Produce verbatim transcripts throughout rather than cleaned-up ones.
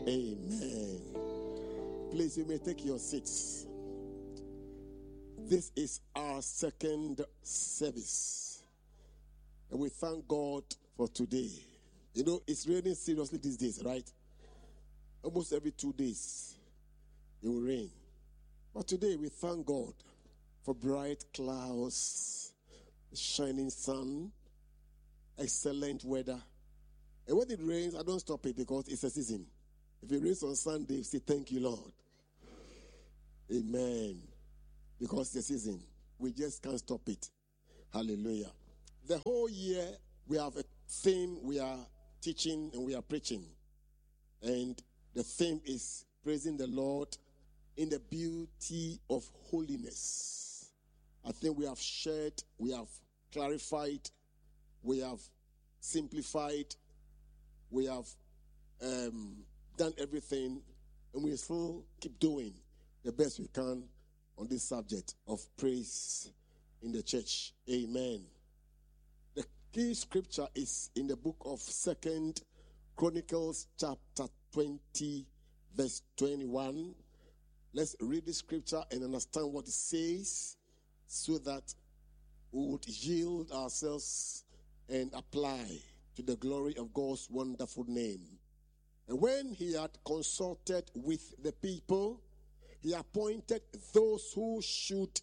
Amen. Please, you may take your seats. This is our second service. And we thank God for today. You know, it's raining seriously these days, right? Almost every two days, it will rain. But today, we thank God for bright clouds, shining sun, excellent weather. And when it rains, I don't stop it because it's a season. If it rains on Sunday, say thank you, Lord. Amen. Because it's a season. We just can't stop it. Hallelujah. The whole year, we have a theme we are teaching and we are preaching. And the theme is praising the Lord in the beauty of holiness. I think we have shared, we have clarified, we have simplified, we have um, done everything, and we still keep doing the best we can on this subject of praise in the church. Amen. The key scripture is in the book of Second Chronicles chapter twenty, verse twenty-one. Let's read the scripture and understand what it says so that we would yield ourselves and apply to the glory of God's wonderful name. And when he had consulted with the people, he appointed those who should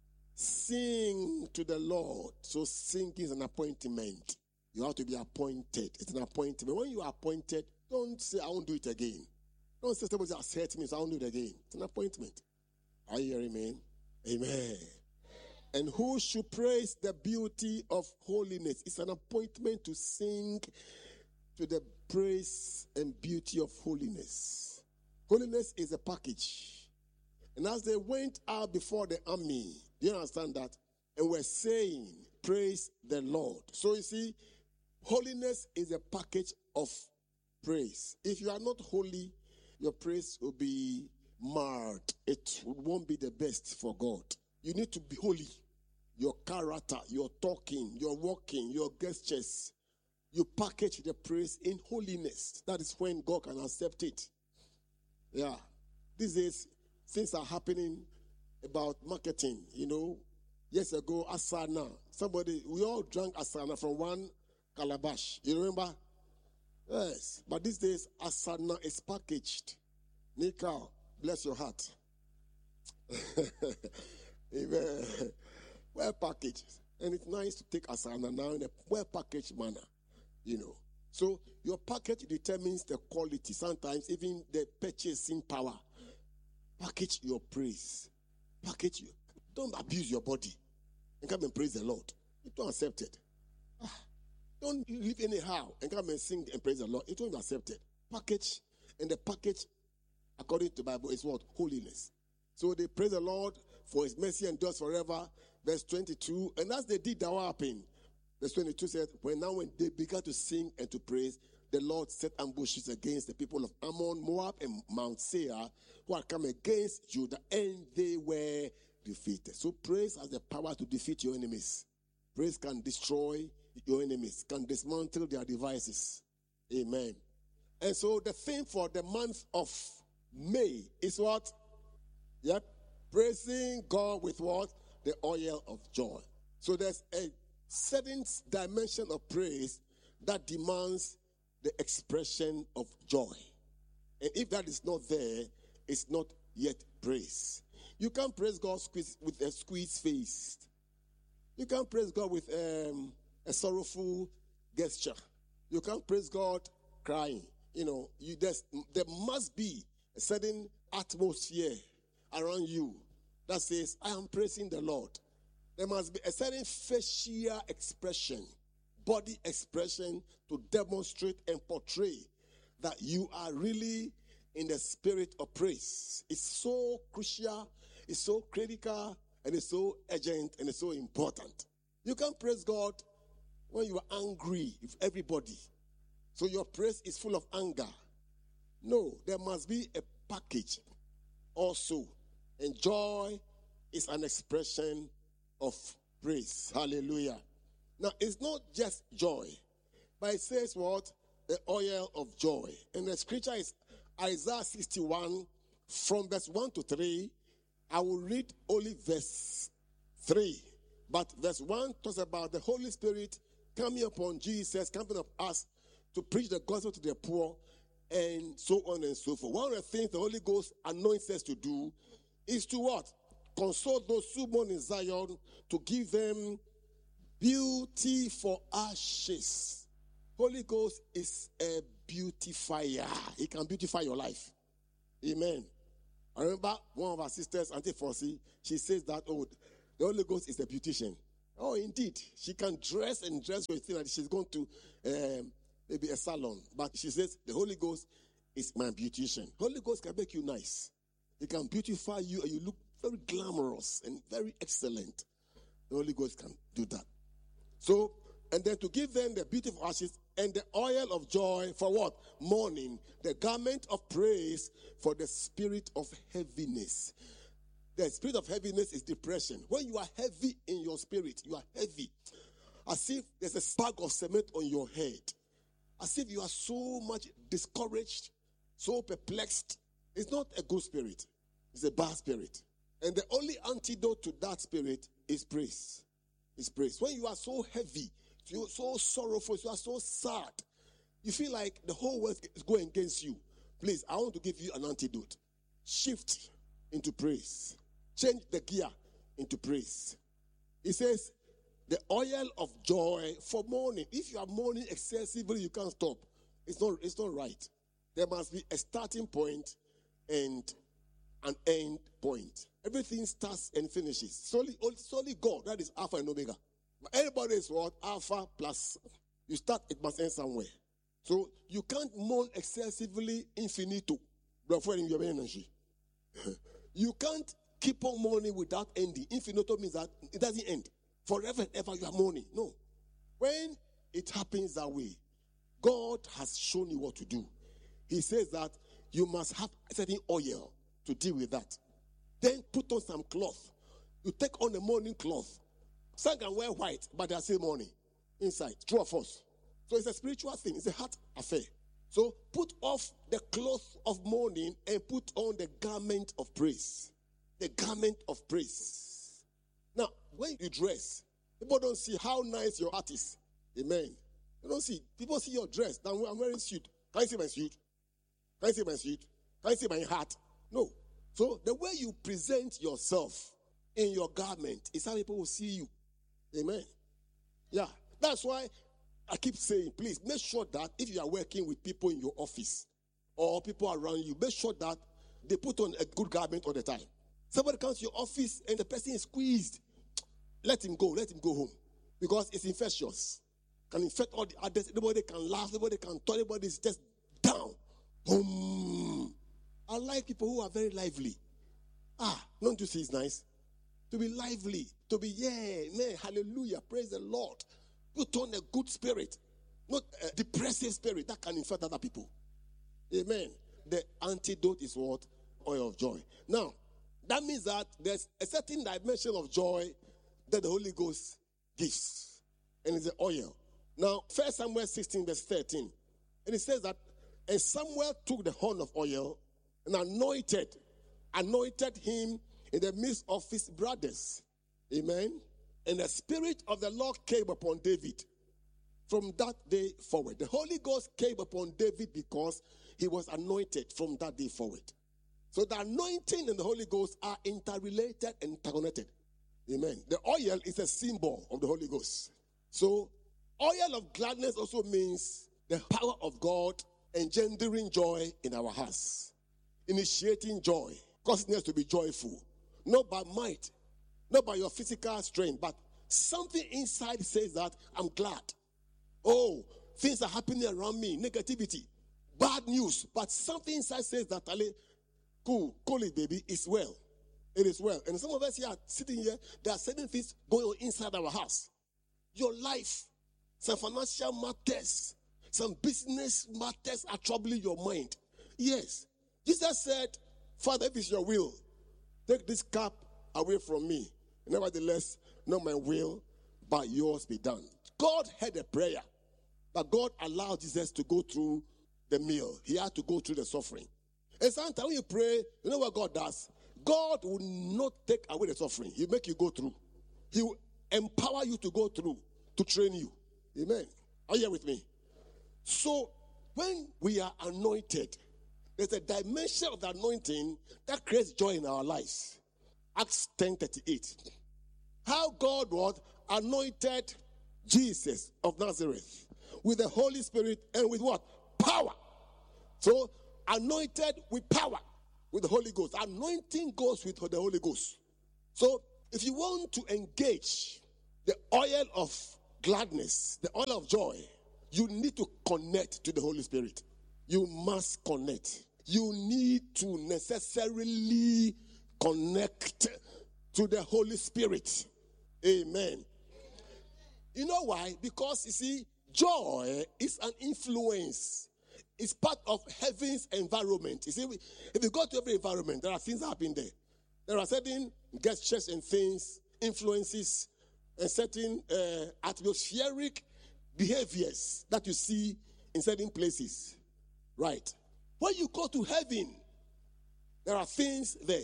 sing to the Lord. So singing is an appointment. You have to be appointed. It's an appointment. When you are appointed, don't say, I won't do it again. Don't say, somebody has hurt me, so I won't do it again. It's an appointment. Are you hearing me? Amen. And who should praise the beauty of holiness? It's an appointment to sing to the praise and beauty of holiness. Holiness is a package. And as they went out before the army, do you understand that? And were saying, praise the Lord. So you see, holiness is a package of praise. If you are not holy, your praise will be marred. It won't be the best for God. You need to be holy. Your character, your talking, your walking, your gestures, you package the praise in holiness. That is when God can accept it. Yeah. These days, things are happening about marketing, you know. Years ago, Asana. Somebody, we all drank Asana from one calabash. You remember? Yes. But these days, Asana is packaged. Nika, bless your heart. Amen. Well packaged. And it's nice to take Asana now in a well packaged manner. You know. So your package determines the quality. Sometimes even the purchasing power. Package your praise. Package you. Don't abuse your body. And come and praise the Lord. You don't accept it. Ah, don't live anyhow and come and sing and praise the Lord. It won't be accepted. Package. And the package, according to the Bible, is what? Holiness. So they praise the Lord for his mercy endures forever. Verse twenty-two. And as they did, that what happened? Verse twenty-two said, when now when they began to sing and to praise, the Lord set ambushes against the people of Ammon, Moab, and Mount Seir, who had come against Judah, and they were defeated. So praise has the power to defeat your enemies. Praise can destroy your enemies, can dismantle their devices. Amen. And so the theme for the month of May is what? Yep. Praising God with what? The oil of joy. So there's a certain dimension of praise that demands the expression of joy. And if that is not there, it's not yet praise. You can't praise God with a squeezed face. You can't praise God with um, a sorrowful gesture. You can't praise God crying. You know, you just, there must be a certain atmosphere around you that says, I am praising the Lord. There must be a certain facial expression, body expression to demonstrate and portray that you are really in the spirit of praise. It's so crucial, it's so critical, and it's so urgent, and it's so important. You can't praise God when you are angry with everybody. So your praise is full of anger. No, there must be a package also. And joy is an expression of praise. Hallelujah. Now, it's not just joy, but it says what? The oil of joy. And the scripture is Isaiah sixty-one, from verse one to three. I will read only verse three. But verse one talks about the Holy Spirit coming upon Jesus, coming upon us to preach the gospel to the poor, and so on and so forth. One of the things the Holy Ghost anoints us to do is to what? Console those who mourn in Zion, to give them beauty for ashes. Holy Ghost is a beautifier. He can beautify your life. Amen. I remember one of our sisters, Auntie Fossey, she says that, oh, the Holy Ghost is a beautician. Oh, indeed. She can dress and dress with things, and she's going to um, maybe a salon. But she says, the Holy Ghost is my beautician. Holy Ghost can make you nice. He can beautify you, and you look very glamorous and very excellent. The Holy Ghost can do that. So, and then to give them the beauty of ashes and the oil of joy for what? Mourning. The garment of praise for the spirit of heaviness. The spirit of heaviness is depression. When you are heavy in your spirit, you are heavy. As if there's a bag of cement on your head. As if you are so much discouraged, so perplexed. It's not a good spirit. It's a bad spirit. And the only antidote to that spirit is praise. It's praise. When you are so heavy, you're so sorrowful, you are so sad, you feel like the whole world is going against you. Please, I want to give you an antidote. Shift into praise. Change the gear into praise. He says, the oil of joy for mourning. If you are mourning excessively, you can't stop. It's not, it's not right. There must be a starting point and an end point. Everything starts and finishes. Solely, solely God. That is Alpha and Omega. But everybody is what? Alpha plus. You start, it must end somewhere. So you can't mourn excessively infinito. You can't keep on mourning without ending. Infinito means that it doesn't end. Forever and ever you are mourning. No. When it happens that way, God has shown you what to do. He says that you must have a certain oil to deal with that. Then put on some cloth. You take on a mourning cloth. Some can wear white, but they are still mourning inside. True or false? So it's a spiritual thing. It's a heart affair. So put off the cloth of mourning and put on the garment of praise. The garment of praise. Now, when you dress, people don't see how nice your heart is. Amen. You don't see. People see your dress. Now I'm wearing suit. Can you see my suit? Can you see my suit? Can you see my heart? No. So the way you present yourself in your garment is how people will see you. Amen. Yeah. That's why I keep saying, please make sure that if you are working with people in your office or people around you, make sure that they put on a good garment all the time. Somebody comes to your office and the person is squeezed. Let him go. Let him go home. Because it's infectious. Can infect all the others. Nobody can laugh. Nobody can talk. Everybody is just down. Boom. I like people who are very lively. Ah, don't you see it's nice? To be lively. To be, yeah, man, hallelujah. Praise the Lord. Put on a good spirit. Not a depressive spirit that can infect other people. Amen. The antidote is what? Oil of joy. Now, that means that there's a certain dimension of joy that the Holy Ghost gives. And it's the oil. Now, First Samuel sixteen, verse thirteen. And it says that, and Samuel took the horn of oil and anointed, anointed him in the midst of his brothers. Amen. And the Spirit of the Lord came upon David from that day forward. The Holy Ghost came upon David because he was anointed from that day forward. So the anointing and the Holy Ghost are interrelated and interconnected. Amen. The oil is a symbol of the Holy Ghost. So oil of gladness also means the power of God engendering joy in our hearts. Initiating joy. Causing us to be joyful. Not by might. Not by your physical strength. But something inside says that I'm glad. Oh, things are happening around me. Negativity. Bad news. But something inside says that, Ali, cool, cool it, baby. It's well. It is well. And some of us here are sitting here, there are certain things going on inside our house. Your life, some financial matters, some business matters are troubling your mind. Yes. Jesus said, Father, if it's your will, take this cup away from me. Nevertheless, not my will, but yours be done. God had a prayer, but God allowed Jesus to go through the meal. He had to go through the suffering. And sometimes when you pray, you know what God does? God will not take away the suffering. He'll make you go through. He will empower you to go through, to train you. Amen. Are you here with me? So, when we are anointed, there's a dimension of the anointing that creates joy in our lives. Acts ten thirty-eight. How God was anointed Jesus of Nazareth with the Holy Spirit and with what? Power. So, anointed with power, with the Holy Ghost. Anointing goes with the Holy Ghost. So, if you want to engage the oil of gladness, the oil of joy, you need to connect to the Holy Spirit. You must connect. You need to necessarily connect to the Holy Spirit. Amen. You know why? Because, you see, joy is an influence. It's part of heaven's environment. You see, if you go to every environment, there are things happening there. There are certain gestures and things, influences, and certain uh, atmospheric behaviors that you see in certain places. Right? When you go to heaven, there are things there.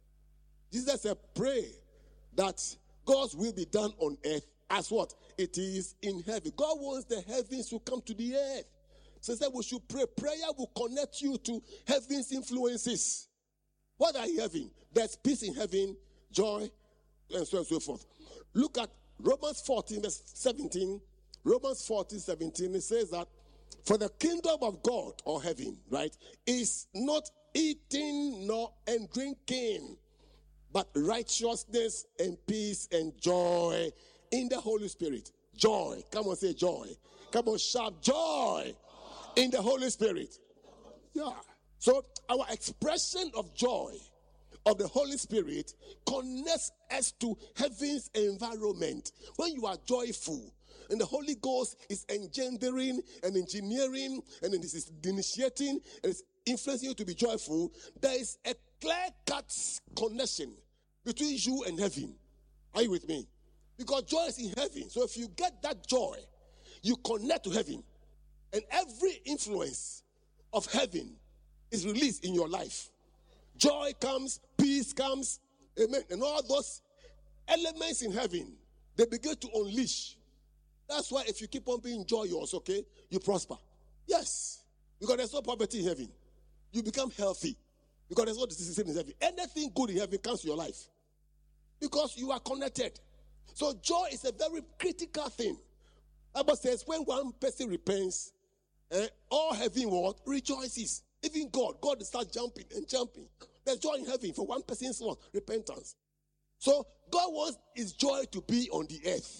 Jesus said, pray that God's will be done on earth as what? It is in heaven. God wants the heavens to come to the earth. So he said we should pray. Prayer will connect you to heaven's influences. What are you having? There's peace in heaven, joy, and so on and so forth. Look at Romans fourteen, verse seventeen. Romans fourteen, seventeen. It says that for the kingdom of God, or heaven, right, is not eating nor and drinking, but righteousness and peace and joy in the Holy Spirit. Joy. Come on, say joy. Come on, shout joy in the Holy Spirit. Yeah. So our expression of joy of the Holy Spirit connects us to heaven's environment. When you are joyful, and the Holy Ghost is engendering and engineering and it is initiating and it's influencing you to be joyful, there is a clear-cut connection between you and heaven. Are you with me? Because joy is in heaven. So if you get that joy, you connect to heaven. And every influence of heaven is released in your life. Joy comes, peace comes, amen. And all those elements in heaven, they begin to unleash. That's why if you keep on being joyous, okay, you prosper. Yes. Because there's no poverty in heaven. You become healthy. Because there's no disease in heaven. Anything good in heaven comes to your life. Because you are connected. So joy is a very critical thing. The Bible says when one person repents, eh, all heaven what? Rejoices. Even God, God starts jumping and jumping. There's joy in heaven for one person's what? Repentance. So God wants his joy to be on the earth.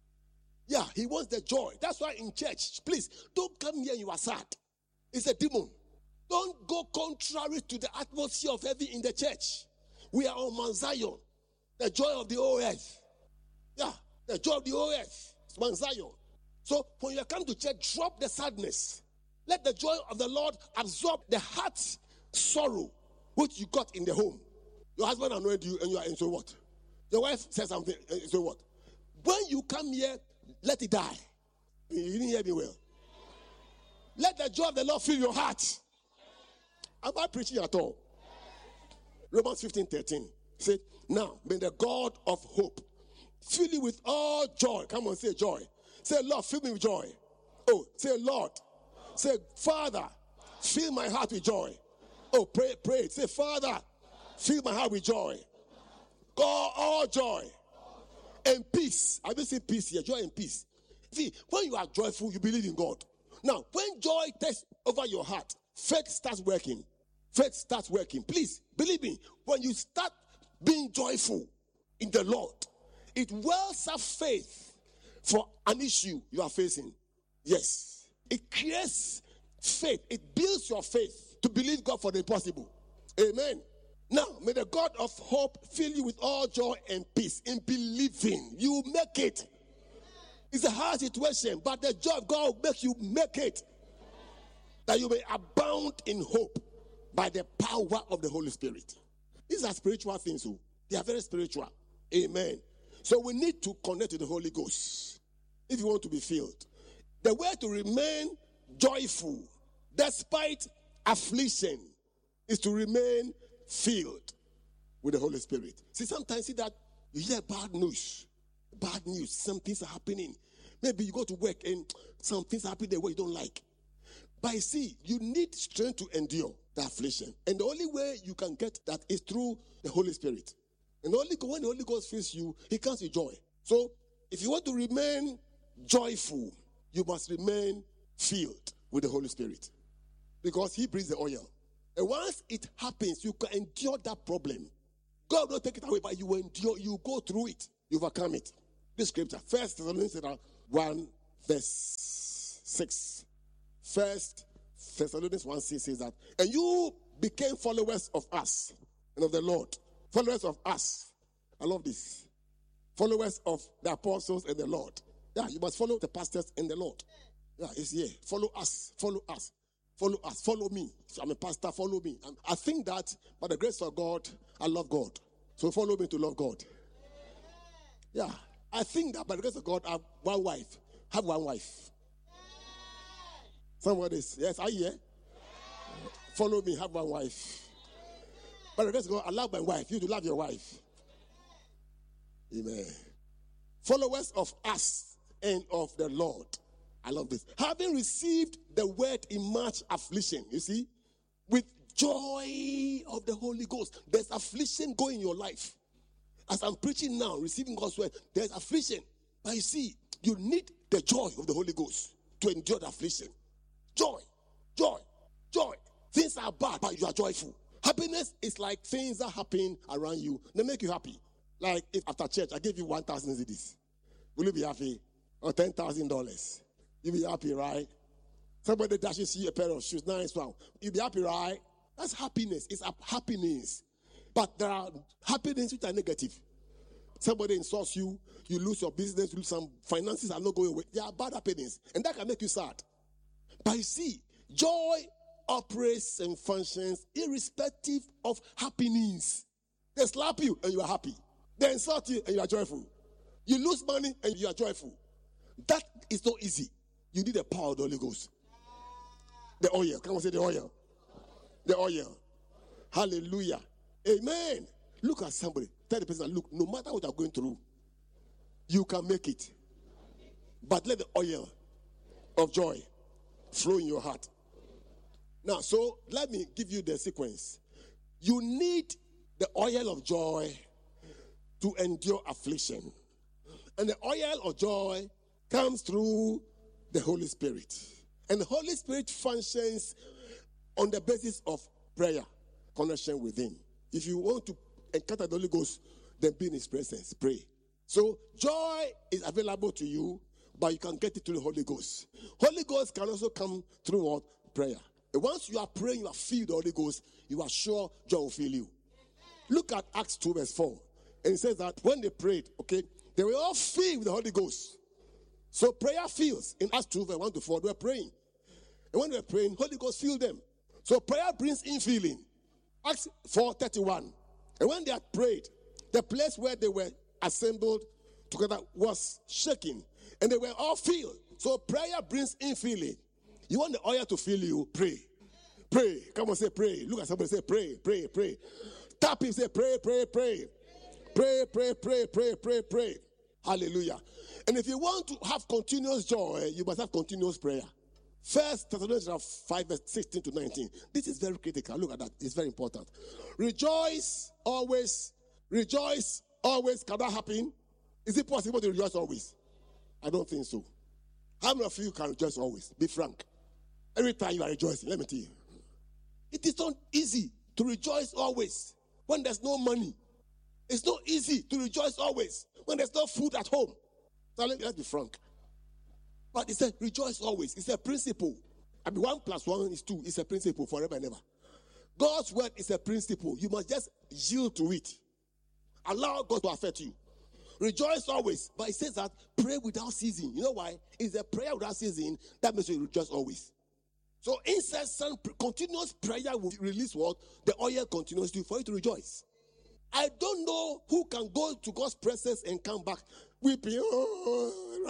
Yeah, he wants the joy. That's why in church, please, don't come here and you are sad. It's a demon. Don't go contrary to the atmosphere of heaven in the church. We are on Mount Zion, the joy of the whole earth. Yeah, the joy of the whole earth. It's Mount Zion. So when you come to church, drop the sadness. Let the joy of the Lord absorb the heart sorrow which you got in the home. Your husband annoyed you and you are, and so what? Your wife says something, and so what? When you come here, let it die. You didn't hear me well. Let the joy of the Lord fill your heart. Am I preaching at all? Romans fifteen thirteen said, now may the God of hope fill you with all joy. Come on, say joy. Say, Lord, fill me with joy. Oh, say, Lord. Say, Father, fill my heart with joy. Oh, pray, pray. Say, Father, fill my heart with joy. God, all joy and peace. I don't say peace here, joy and peace. See, when you are joyful, you believe in God. Now, when joy takes over your heart, faith starts working. Faith starts working. Please, believe me, when you start being joyful in the Lord, it wells up faith for an issue you are facing. Yes. It creates faith. It builds your faith to believe God for the impossible. Amen. Now, may the God of hope fill you with all joy and peace in believing. You make it. It's a hard situation, but the joy of God will make you make it. That you may abound in hope by the power of the Holy Spirit. These are spiritual things. So they are very spiritual. Amen. So we need to connect to the Holy Ghost if you want to be filled. The way to remain joyful despite affliction is to remain filled with the Holy Spirit. See, sometimes see that you hear bad news. Bad news. Some things are happening. Maybe you go to work and some things happen the way you don't like. But you see, you need strength to endure the affliction. And the only way you can get that is through the Holy Spirit. And the only, when the Holy Ghost fills you, He comes with joy. So, if you want to remain joyful, you must remain filled with the Holy Spirit. Because He brings the oil. And once it happens, you can endure that problem. God will not take it away, but you endure, you go through it. You overcome it. This scripture, First Thessalonians one, verse six. First Thessalonians one six says that, and you became followers of us and of the Lord. Followers of us. I love this. Followers of the apostles and the Lord. Yeah, you must follow the pastors and the Lord. Yeah, it's here. Follow us. Follow us. Follow us. Follow me. So I'm a pastor. Follow me. And I think that by the grace of God, I love God. So follow me to love God. Yeah. I think that by the grace of God, I have one wife. Have one wife. Somebody is, yes, are you here? Follow me, have one wife. By the grace of God, I love my wife. You to love your wife. Amen. Followers of us and of the Lord. I love this. Having received the word in much affliction, you see, with joy of the Holy Ghost. There's affliction going in your life. As I'm preaching now, receiving God's word, there's affliction. But you see, you need the joy of the Holy Ghost to endure the affliction. Joy, joy, joy. Things are bad, but you are joyful. Happiness is like things that happen around you. They make you happy. Like if after church, I give you one thousand cedis. Will you be happy? Or ten thousand dollars. You'll be happy, right? Somebody dashes you a pair of shoes. Nice one. You'll be happy, right? That's happiness. It's a happiness. But there are happiness which are negative. Somebody insults you, you lose your business, you lose some finances are not going away. They are bad happiness. And that can make you sad. But you see, joy operates and functions irrespective of happenings. They slap you and you are happy. They insult you and you are joyful. You lose money and you are joyful. That is not easy. You need the power of the Holy Ghost. The oil. Come on, say the oil. The oil. Hallelujah. Amen. Look at somebody. Tell the person, look, no matter what you're going through, you can make it. But let the oil of joy flow in your heart. Now, so let me give you the sequence. You need the oil of joy to endure affliction. And the oil of joy comes through the Holy Spirit. And the Holy Spirit functions on the basis of prayer, connection with Him. If you want to encounter the Holy Ghost, then be in His presence. Pray. So joy is available to you, but you can get it through the Holy Ghost. Holy Ghost can also come through what? Prayer. And once you are praying, you are filled with the Holy Ghost, you are sure joy will fill you. Look at Acts two verse four. And it says that when they prayed, okay, they were all filled with the Holy Ghost. So prayer fills. In Acts two verse one to four, they were praying. And when they were praying, Holy Ghost filled them. So prayer brings in feeling. Acts four thirty-one. And when they had prayed, the place where they were assembled together was shaking. And they were all filled. So prayer brings in feeling. You want the oil to fill you, pray. Pray. Come on, say pray. Look at somebody, say pray, pray, pray. Tap him, say pray, pray, pray. Pray, pray, pray, pray, pray, pray. Hallelujah. And if you want to have continuous joy, you must have continuous prayer. First Thessalonians five, verse sixteen to nineteen. This is very critical. Look at that. It's very important. Rejoice always. Rejoice always. Can that happen? Is it possible to rejoice always? I don't think so. How many of you can rejoice always? Be frank. Every time you are rejoicing, let me tell you. It is not easy to rejoice always when there's no money. It's not easy to rejoice always when there's no food at home. So let me, let's be frank. But it said rejoice always. It's a principle. I mean, one plus one is two. It's a principle forever and ever. God's word is a principle. You must just yield to it. Allow God to affect you. Rejoice always. But it says that pray without ceasing. You know why? It's a prayer without ceasing that makes you rejoice always. So incessant, continuous prayer will release what? The oil continuously for you to rejoice. I don't know who can go to God's presence and come back weeping. Oh,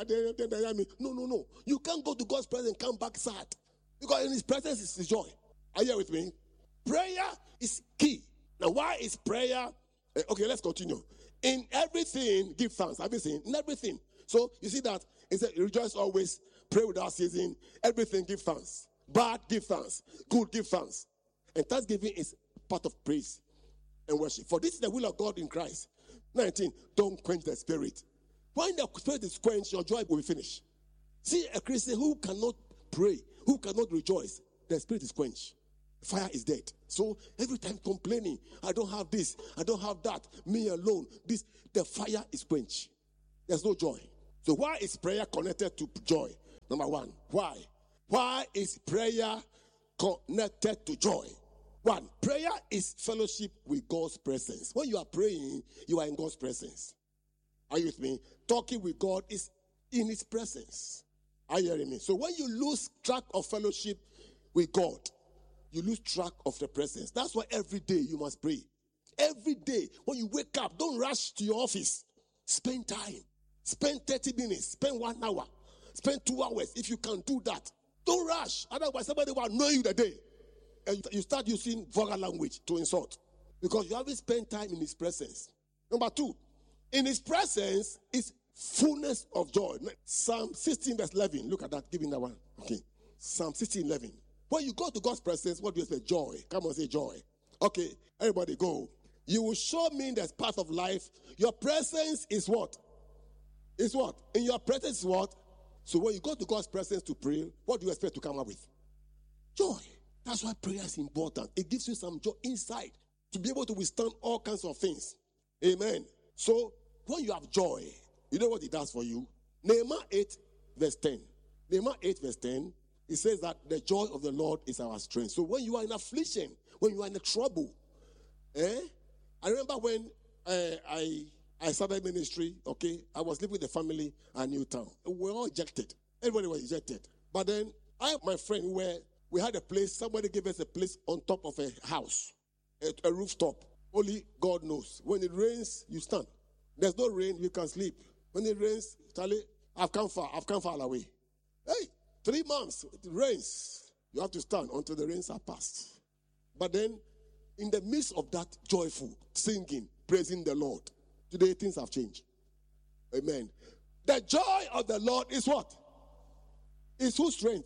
no, no, no. You can't go to God's presence and come back sad. Because in His presence is His joy. Are you here with me? Prayer is key. Now, why is prayer? Uh, okay, let's continue. In everything, give thanks. Have you seen? In everything. So, you see that it says, rejoice always, pray without ceasing, everything, give thanks. Bad, give thanks. Good, give thanks. And thanksgiving is part of praise and worship. For this is the will of God in Christ. nineteen, don't quench the spirit. When the spirit is quenched, your joy will be finished. See a Christian who cannot pray, who cannot rejoice, the spirit is quenched. Fire is dead. So every time complaining, I don't have this, I don't have that, me alone, this, the fire is quenched. There's no joy. So why is prayer connected to joy? Number one, why? Why is prayer connected to joy? One, prayer is fellowship with God's presence. When you are praying, you are in God's presence. Are you with me? Talking with God is in his presence. Are you hearing me? So when you lose track of fellowship with God, you lose track of the presence. That's why every day you must pray. Every day, when you wake up, don't rush to your office. Spend time. Spend thirty minutes. Spend one hour. Spend two hours. If you can do that, don't rush. Otherwise, somebody will annoy you the day. And you start using vulgar language to insult. Because you haven't spent time in his presence. Number two, in his presence is fullness of joy. Psalm sixteen verse eleven. Look at that. Give me that one. Okay. Psalm sixteen eleven. When you go to God's presence, what do you say? Joy. Come on, say joy. Okay. Everybody go. You will show me the path of life. Your presence is what? Is what? In your presence is what? So when you go to God's presence to pray, what do you expect to come up with? Joy. That's why prayer is important. It gives you some joy inside to be able to withstand all kinds of things. Amen. So when you have joy, you know what it does for you? Nehemiah eight verse ten. Nehemiah eight verse ten, it says that the joy of the Lord is our strength. So when you are in affliction, when you are in a trouble, eh? I remember when uh, I I started ministry, okay, I was living with the family at Newtown. We were all ejected. Everybody was ejected. But then I and my friend were, we had a place, somebody gave us a place on top of a house, a, a rooftop. Only God knows. When it rains, you stand. There's no rain, you can sleep. When it rains, Charlie, I've come far, I've come far away. Hey, three months, it rains. You have to stand until the rains are past. But then, in the midst of that joyful singing, praising the Lord, today things have changed. Amen. The joy of the Lord is what? Is whose strength?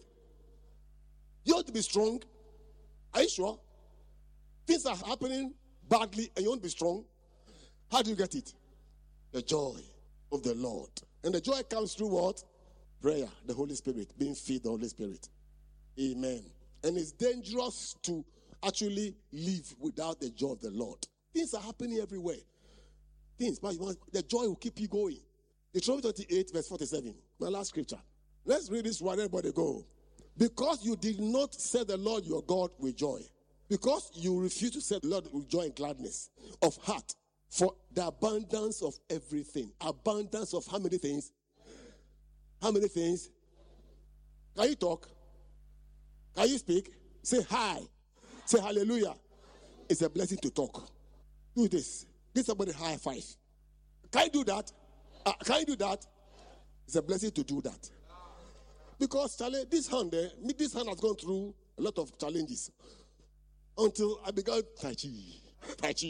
You ought to be strong. Are you sure? Things are happening badly and you won't be strong. How do you get it? The joy of the Lord. And the joy comes through what? Prayer, the Holy Spirit, being filled the Holy Spirit. Amen. And it's dangerous to actually live without the joy of the Lord. Things are happening everywhere. Things, but you want, the joy will keep you going. Deuteronomy twenty-eight, verse forty-seven. My last scripture. Let's read this one. Everybody go. Because you did not serve the Lord your God with joy. Because you refuse to serve the Lord with joy and gladness of heart. For the abundance of everything. Abundance of how many things? How many things? Can you talk? Can you speak? Say hi. Say hallelujah. It's a blessing to talk. Do this. Give somebody high five. Can you do that? Uh, can you do that? It's a blessing to do that. Because, Charlie, this hand, eh, this hand has gone through a lot of challenges. Until I began Tai Chi. Tai Chi.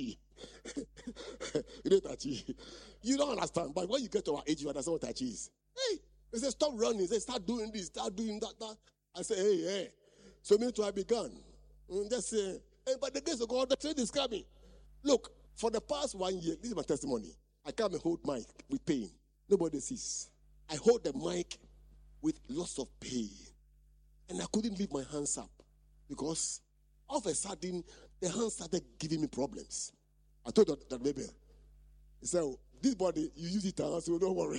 You know Tai Chi. You don't understand. But when you get to our age, you understand what Tai Chi is. Hey, they say, stop running. They say, start doing this, start doing that, that. I say, hey, hey. So me too, I began. And just say, hey, but the grace of God, the trade is coming. Look, for the past one year, this is my testimony. I come and hold mic with pain. Nobody sees. I hold the mic with lots of pain. And I couldn't leave my hands up. Because all of a sudden, the hands started giving me problems. I told that, that baby, he said, oh, this body, you use it, so don't worry.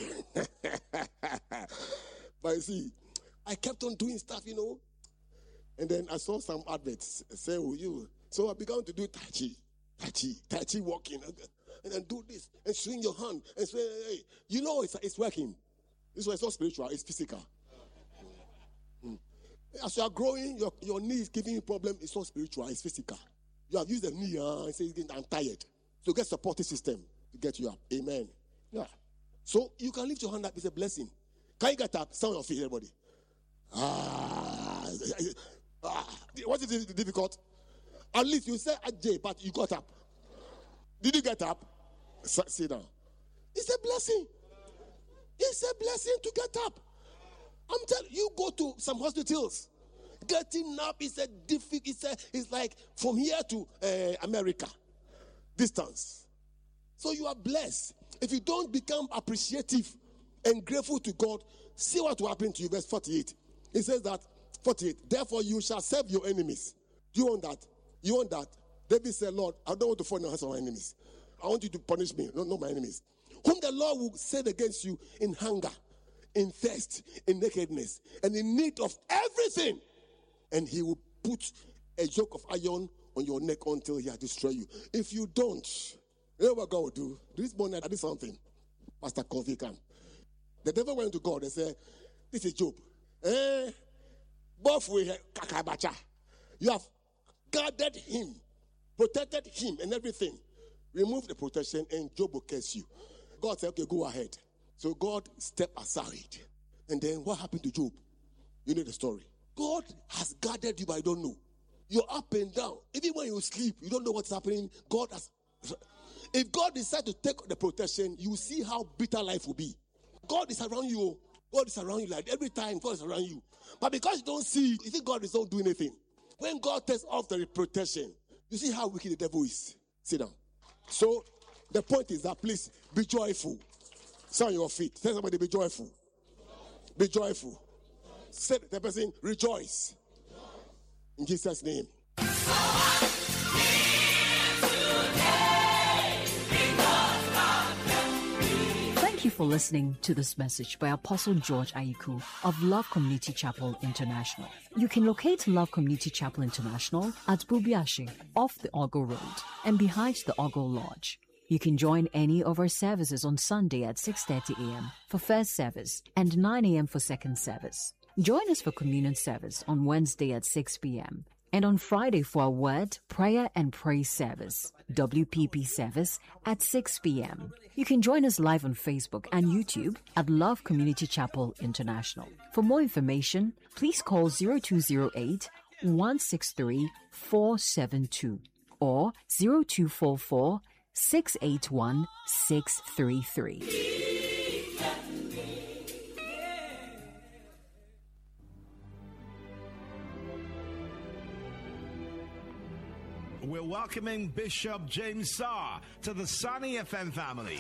But you see, I kept on doing stuff, you know. And then I saw some adverts say, oh, you. So I began to do Tai Chi. Tai Chi, Tai Chi walking. And then do this. And swing your hand. And say, hey, you know it's, it's working. This was not spiritual, it's physical. Mm. As you are growing, your, your knee is giving you a problem. It's not spiritual, it's physical. You have used the knee uh, and say, I'm tired. So get supporting system to get you up. Amen. Yeah. So you can lift your hand up. It's a blessing. Can you get up? Stand on your feet, everybody. Ah. ah. What is it difficult? At least you say Ajay, but you got up. Did you get up? S- sit down. It's a blessing. It's a blessing to get up. I'm telling you, go to some hospitals. Getting up is a difficult. It's, a, it's like from here to uh, America, distance. So you are blessed. If you don't become appreciative and grateful to God, see what will happen to you. Verse forty-eight. It says that forty-eight. Therefore you shall serve your enemies. Do you want that? You want that? David said, Lord, I don't want to fall in the hands of my enemies. I want you to punish me, not, not my enemies. Whom the Lord will set against you in hunger, in thirst, in nakedness, and in need of everything. And he will put a yoke of iron on your neck until he has destroyed you. If you don't, you know what God will do? This morning I did something. Pastor Kofi can. The devil went to God and said, this is Job. Eh, both we kakabacha. You have guarded him, protected him and everything. Remove the protection and Job will curse you. God said, okay, go ahead. So God stepped aside. And then what happened to Job? You know the story. God has guarded you, but I don't know. You're up and down. Even when you sleep, you don't know what's happening. God has... If God decides to take the protection, you see how bitter life will be. God is around you. God is around you. Like every time, God is around you. But because you don't see, you think God is not doing anything. When God takes off the protection, you see how wicked the devil is. Sit down. So, the point is that please be joyful. Stand on your feet. Tell somebody, be joyful. Be joyful. Say to the person, rejoice. In Jesus' name. Thank you for listening to this message by Apostle George Ayiku of Love Community Chapel International. You can locate Love Community Chapel International at Bubiashi, off the Ogle Road and behind the Ogle Lodge. You can join any of our services on Sunday at six thirty a.m. for first service and nine a.m. for second service. Join us for communion service on Wednesday at six p.m. and on Friday for our word, prayer and praise service, W P P service at six p.m. You can join us live on Facebook and YouTube at Love Community Chapel International. For more information, please call zero two zero eight, one six three, four seven two or zero two four four, six eight one, six three three. We're welcoming Bishop James Saar to the Sunny F M family.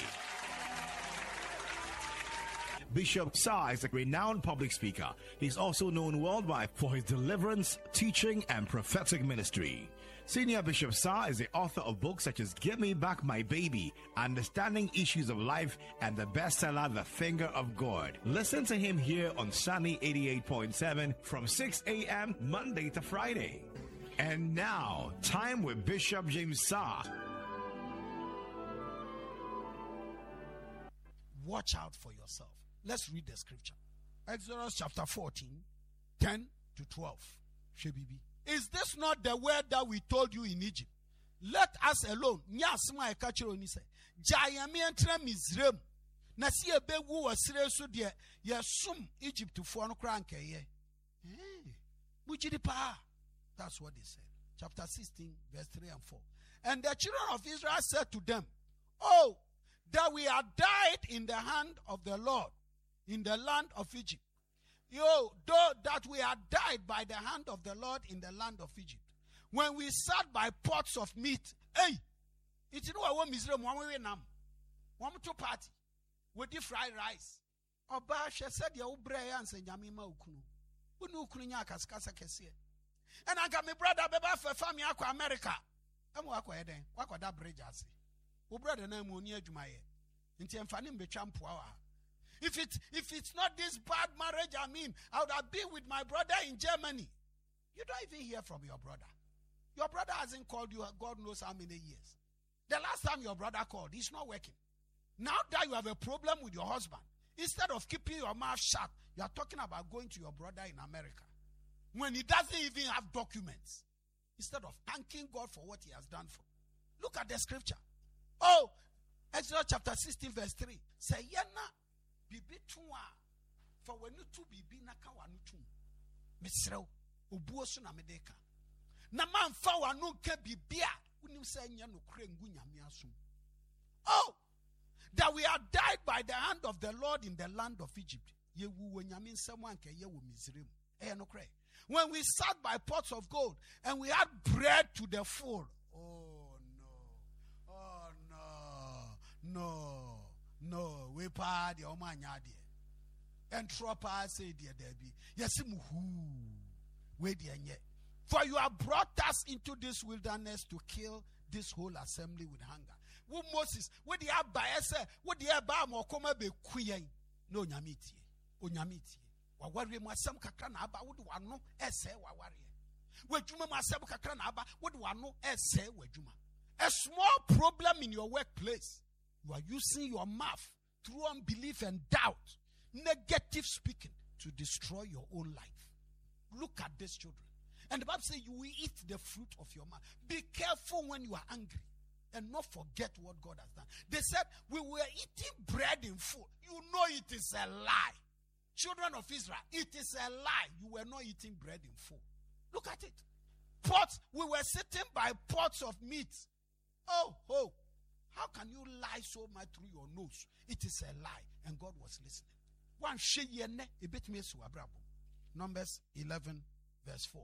Bishop Saar is a renowned public speaker. He's also known worldwide for his deliverance, teaching, and prophetic ministry. Senior Bishop Saar is the author of books such as Give Me Back My Baby, Understanding Issues of Life, and the bestseller The Finger of God. Listen to him here on Sunny eighty-eight point seven from six a.m. Monday to Friday. And now, time with Bishop James Saar. Watch out for yourself. Let's read the scripture. Exodus chapter fourteen, ten to twelve. Shebibi. Is this not the word that we told you in Egypt? Let us alone. Nyasma ekachiro ni se. Jayami entra Mizrem. Na si ebe wu wasire so de ye sum Egypt fo no kra nkeye. Eh. Bujidi pa. That's what they said. Chapter sixteen, verse three and four. And the children of Israel said to them, oh, that we had died in the hand of the Lord, in the land of Egypt. Yo, though that we had died by the hand of the Lord in the land of Egypt. When we sat by pots of meat, hey, it's no one Israel, one way nam, one to party, with the fried rice. Oba she said, ya ubreya and say, Yamima ukunu. Unu ukunya kaskasa kesie. And I got my brother beba for family aqua America. I'm wako eden, wako da bridge asi. O brother na mo ni adwumaye. Nti emfane mbetwa mpoa. If it if it's not this bad marriage, I mean, I would have been with my brother in Germany. You don't even hear from your brother. Your brother hasn't called you God knows how many years. The last time your brother called, he's not working. Now that you have a problem with your husband, instead of keeping your mouth shut, you are talking about going to your brother in America. When he doesn't even have documents, instead of thanking God for what he has done for. Look at the scripture. Oh, Exodus chapter sixteen, verse three. Say, Yana bibi tuwa for when you two bibi naka wanu tu. Misreo, ubuosu na medeka. Na man fa wano ke bibia. Unim se nya no kure ngu nyame asom. Oh, that we are died by the hand of the Lord in the land of Egypt. Ye wu nyame nsem anke ye wo Misraim. Eh no kure. When we sat by pots of gold and we had bread to the full. Oh no. Oh no. No. No. We pa the omanya de. And tropa say dear Debbie. Yes, muhu. We dear nye. For you have brought us into this wilderness to kill this whole assembly with hunger. Wo Moses, what the abba say, what the abba mo come be kuyen. No nyamiti. O nyamiti. Wa wari mo asem kakra na aba wo de wano ese wa wari. Wadwuma mo asem kakra na aba wo de wano ese wadwuma. A small problem in your workplace. You are using your mouth through unbelief and doubt, negative speaking to destroy your own life. Look at these children. And the Bible says you will eat the fruit of your mouth. Be careful when you are angry and not forget what God has done. They said we were eating bread in full. You know it is a lie. Children of Israel, it is a lie. You were not eating bread in full. Look at it. Pots, we were sitting by pots of meat. Oh, oh. How can you lie so much through your nose? It is a lie. And God was listening. One sheyene a bit me so abrabo. Numbers eleven, verse four.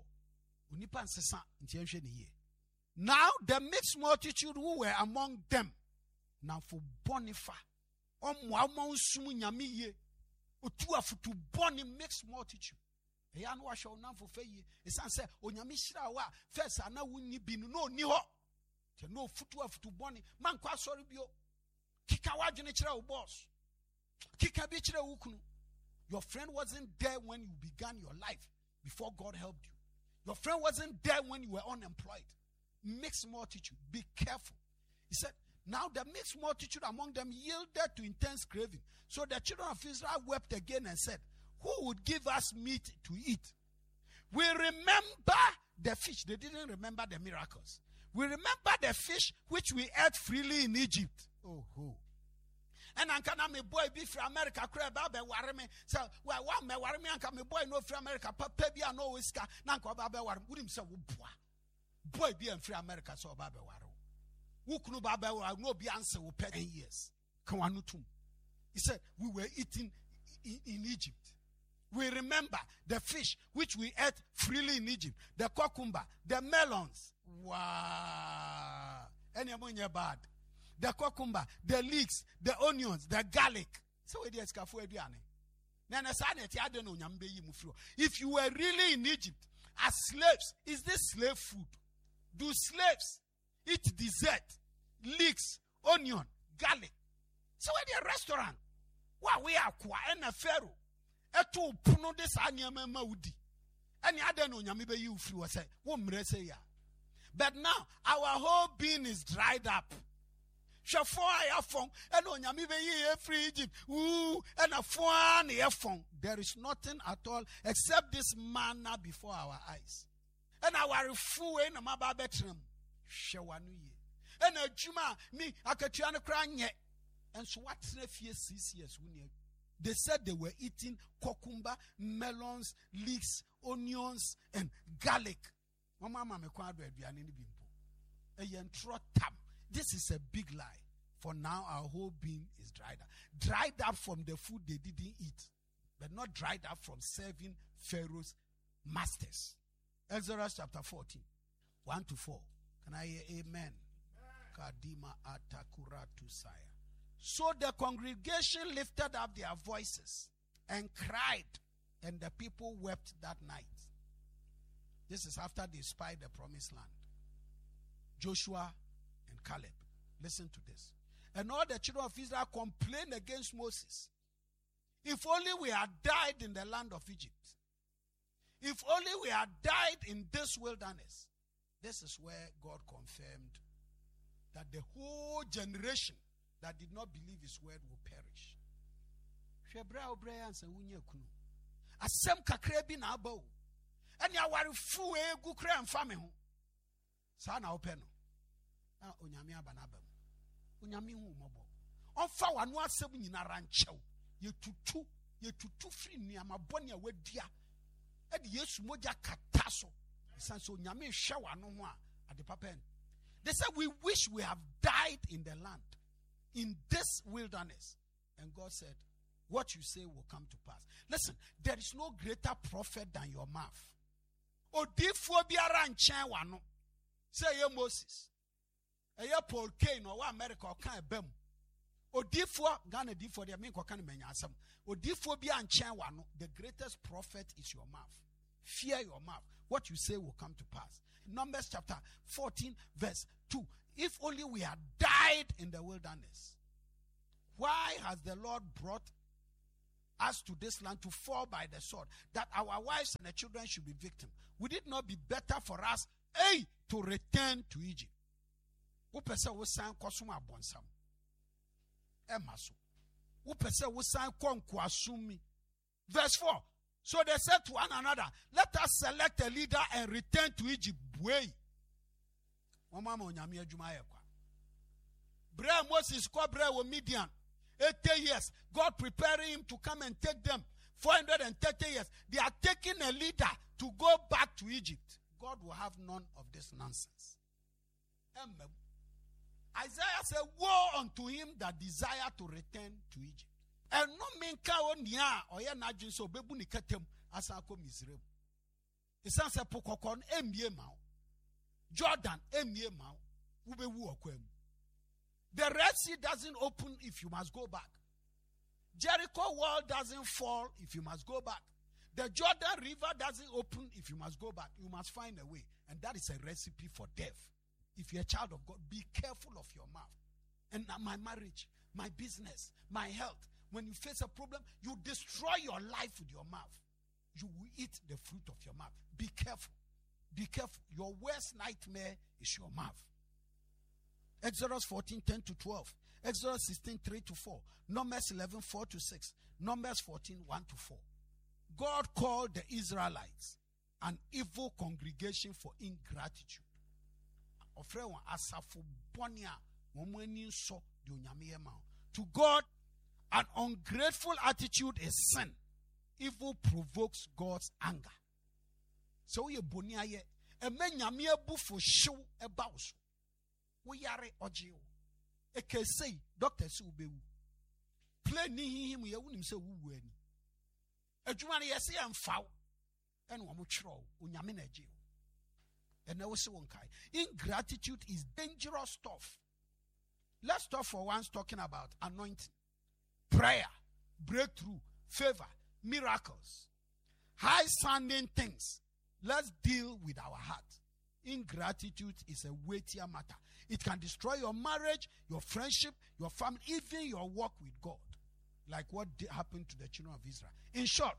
Now the mixed multitude who were among them, now for bonifa, on Wamon Sumunyami ye, Utuafutu boni mixed multitude. A young wash on now for Faye, a son said, Onyamishra, first I know we need be no niho. No futu of to boni, man kwa sorry bio. Kikawa jenichra boss. Kikabichra ukunu. Your friend wasn't there when you began your life before God helped you. Your friend wasn't there when you were unemployed. Mixed multitude, be careful. He said, now the mixed multitude among them yielded to intense craving. So the children of Israel wept again and said, who would give us meat to eat? We remember the fish. They didn't remember the miracles. We remember the fish which we ate freely in Egypt. Oh, oh. And ankana me boy be from America crab be worry me. So wa wa me worry me anka me boy no from America papa bi no whisker na anka ba be worry. Wudim say wo boa. Boy be from America so ba be worry. Wo kunu ba be worry no bi answer wo ten years. Kan wanu tum. He said we were eating in, in Egypt. We remember the fish which we ate freely in Egypt, the cucumber, the melons. Wow. Any among your bad. The cucumber, the leeks, the onions, the garlic. So if you were really in Egypt as slaves, is this slave food? Do slaves eat dessert, leeks, onion, garlic? So at the restaurant, wow, we are qua and a pharaoh. Eto puno this anyama maudi. Any other no nyamibe you free was say, womre say ya. But now our whole being is dried up. Shafo ayafon and on yamibe ye free Egypt. Ooh, and a fwan yafon. There is nothing at all except this manna before our eyes. And our fool in a mababetrum. Shawanu ye. And a juma me akatiana kranye. And so what's the fear six years when they said they were eating cucumber, melons, leeks, onions, and garlic. This is a big lie. For now, our whole being is dried up. Dried up from the food they didn't eat, but not dried up from serving Pharaoh's masters. Exodus chapter fourteen, one to four. Can I hear amen? Kadima atakura tusaya. So the congregation lifted up their voices and cried, and the people wept that night. This is after they spied the promised land. Joshua and Caleb. Listen to this. And all the children of Israel complained against Moses. If only we had died in the land of Egypt. If only we had died in this wilderness. This is where God confirmed that the whole generation that did not believe his word will perish. Asem kakra bi na aba o. Ene aware fu egu kra mfa me ho. Sa na ope no. Na onyame aba na aba mu. Onyame hu mobo. Onfa wano asem nyinara nchew. Yetutu, yetutu firi niama bone a wadua. E de Yesu moja kata so. So nyame hwe wa no ho a ade papa. They said, we wish we have died in the land, in this wilderness. And God said, what you say will come to pass. Listen, there is no greater prophet than your mouth. Odifo biara nchen wa no. Say ye Moses. Eye Paul Kane or America or kan ebem. Odifo Ghana difo de mean ko kan menya asem. Odifo bia nchen wa no. The greatest prophet is your mouth. Fear your mouth. What you say will come to pass. Numbers chapter fourteen verse two. If only we had died in the wilderness. Why has the Lord brought us to this land to fall by the sword, that our wives and the children should be victims? Would it not be better for us, A, to return to Egypt? Upese wo san kosuma bonsam. Emaso. Upese wo san konko asumi. Verse four. So they said to one another, let us select a leader and return to Egypt. Way. Bre Moses ko bre wo Midian. eighty years. God preparing him to come and take them. four hundred thirty years. They are taking a leader to go back to Egypt. God will have none of this nonsense. Amen. Isaiah said, woe unto him that desire to return to Egypt. And no minka onia or ya najin so bebu ni ketem asako Misraim. Isan se pokokon emie ma. Jordan emie ma. Ube wu okwem. The Red Sea doesn't open if you must go back. Jericho wall doesn't fall if you must go back. The Jordan River doesn't open if you must go back. You must find a way. And that is a recipe for death. If you're a child of God, be careful of your mouth. And my marriage, my business, my health. When you face a problem, you destroy your life with your mouth. You will eat the fruit of your mouth. Be careful. Be careful. Your worst nightmare is your mouth. Exodus fourteen, ten to twelve. Exodus sixteen, three to four. Numbers eleven, four to six. Numbers fourteen, one to four. God called the Israelites an evil congregation for ingratitude. To God, an ungrateful attitude is sin. Evil provokes God's anger. So ye bonia ye e menyame abu for show about so. Wo yare ogeo. E ke say doctor se ubewu. Play ni him ye wunim se wuwu ani. Adwuma ne yesi amfaw. Ene wo mo twero onyame na ageo. Ene wo se won kai. Ingratitude is dangerous stuff. Let's talk for once talking about anointing, prayer, breakthrough, favor, miracles, high sounding things. Let's deal with our heart. Ingratitude is a weightier matter. It can destroy your marriage, your friendship, your family, even your walk with God. Like what happened to the children of Israel. In short,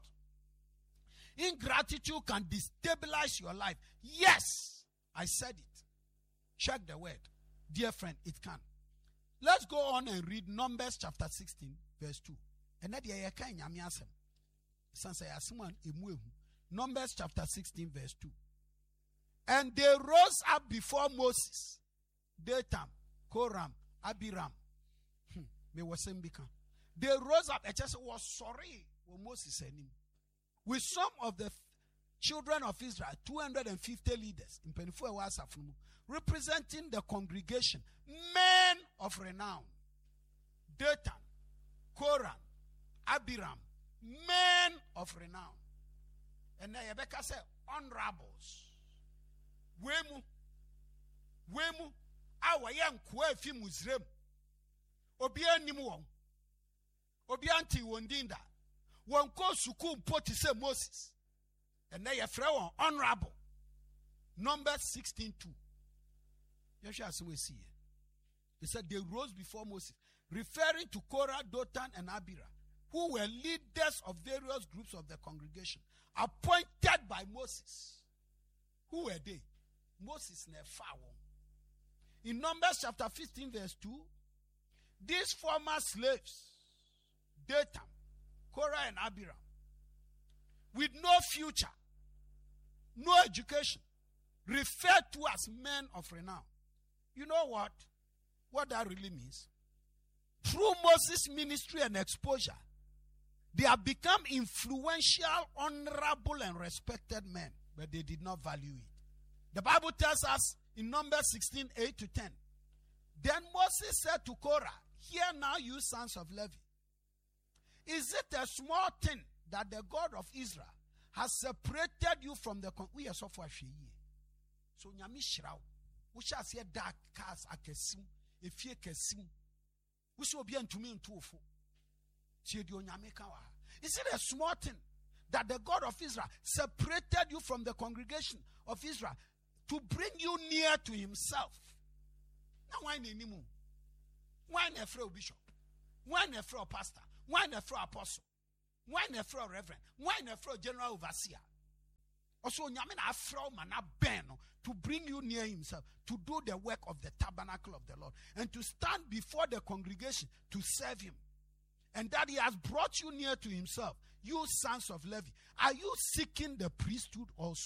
ingratitude can destabilize your life. Yes, I said it. Check the word. Dear friend, it can. Let's go on and read Numbers chapter sixteen, verse two. And that you can yamiasem. Sansa yasiman emuehu. Numbers chapter sixteen, verse two. And they rose up before Moses, Dathan, Koram, Abiram. Me wasembika. They rose up. It just was sorry when Moses said him. With some of the children of Israel, two hundred fifty leaders in Penifua Wasafunu, representing the congregation, men of renown. Dathan, Koram, Abiram, men of renown. And then Rebecca said, honorables. Wemu, wemu, awa yang kwe fi Muslim. Obia nimu Obia anti wondinda. Wanko suku mpoti se Moses. And then you honorable. Numbers sixteen two. Yeshua we see. He said they rose before Moses, referring to Korah, Dathan, and Abiram, who were leaders of various groups of the congregation, appointed by Moses. Who were they? Moses never found. In Numbers chapter fifteen, verse two, these former slaves, Dathan, Korah, and Abiram, with no future, no education, referred to as men of renown. You know what? What that really means? Through Moses' ministry and exposure, they have become influential, honorable, and respected men, but they did not value it. The Bible tells us in Numbers sixteen, eight to ten. Then Moses said to Korah, hear now, you sons of Levi. Is it a small thing that the God of Israel has separated you from the con- we are so far so nyami shrao we shall see dark cars akesim efie kesim we shall be ntumi ntofo tie di onyame ka wa. Is it a small thing that the God of Israel separated you from the congregation of Israel to bring you near to himself? Now why nenimu? Why na free bishop? Why na free pastor? Why na free apostle? Why na free reverend? Why na free general overseer? Also nyame na free man na ben to bring you near himself, to do the work of the tabernacle of the Lord, and to stand before the congregation to serve him. And that he has brought you near to himself, you sons of Levi. Are you seeking the priesthood also?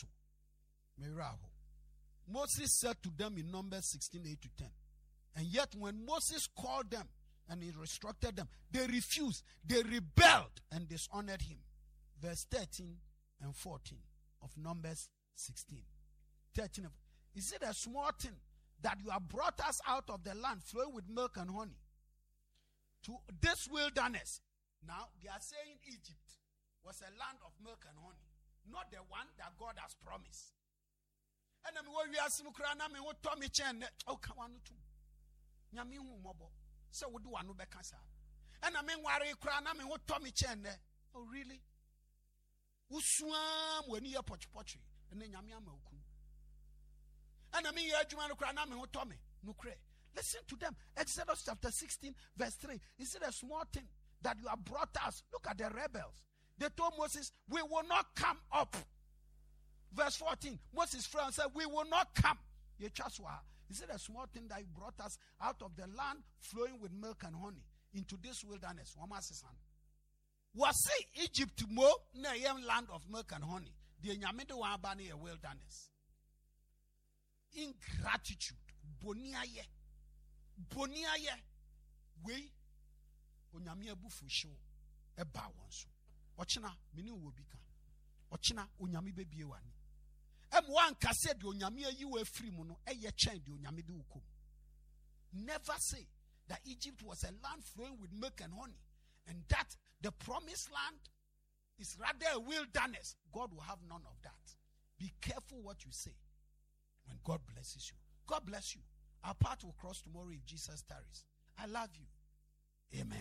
Moses said to them in Numbers sixteen, eight to ten. And yet when Moses called them and he instructed them, they refused, they rebelled and dishonored him. Verse thirteen and fourteen of Numbers sixteen. thirteen of, is it a small thing that you have brought us out of the land flowing with milk and honey to this wilderness? Now they are saying Egypt was a land of milk and honey, not the one that God has promised. And I mean, when we are Simukran, I mean, what Tommy Chen, oh, come on, too. Yami Mobo, so we do one Becassa. And I mean, worry, cran, I mean, what Tommy Chen, oh, really? Who swam when you are potch pottery, and then Yamiama. And I mean, you're Juman cran, I mean, what Tommy, no cray. Listen to them. Exodus chapter sixteen, verse three. Is it a small thing that you have brought us? Look at the rebels. They told Moses, we will not come up. Verse fourteen, Moses' friend said, we will not come. Is it a small thing that you brought us out of the land flowing with milk and honey into this wilderness? Was it Egypt more na land of milk and honey? The Nyamede Wabani a wilderness. Ingratitude. Boniaye. Boniaye. We Onyamia bufu show a bawanso. Ochina, mini wobika. Ochina, Onyami baby one. M one cassette, Onyamia, you were free mono, a ye chain, Onyamidu ukum. Never say that Egypt was a land flowing with milk and honey, and that the promised land is rather a wilderness. God will have none of that. Be careful what you say when God blesses you. God bless you. Our path will cross tomorrow if Jesus tarries. I love you. Amen.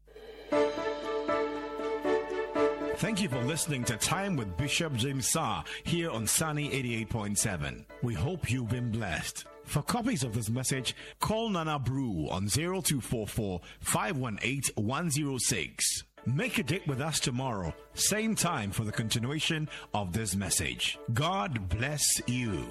Thank you for listening to Time with Bishop James Saar here on Sunny eighty-eight point seven. We hope you've been blessed. For copies of this message, call Nana Brew on zero two four four, five one eight, one zero six. Make a date with us tomorrow, same time, for the continuation of this message. God bless you.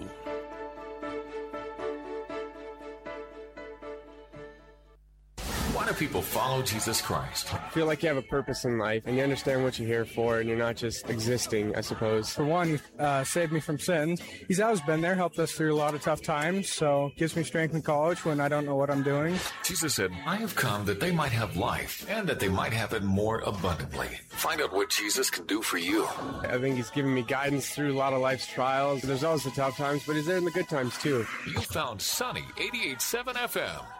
Why do people follow Jesus Christ? Feel like you have a purpose in life and you understand what you're here for and you're not just existing, I suppose. For one, he uh, saved me from sins. He's always been there, helped us through a lot of tough times, so gives me strength in college when I don't know what I'm doing. Jesus said, I have come that they might have life and that they might have it more abundantly. Find out what Jesus can do for you. I think he's given me guidance through a lot of life's trials. There's always the tough times, but he's there in the good times too. You found Sunny eighty-eight point seven F M.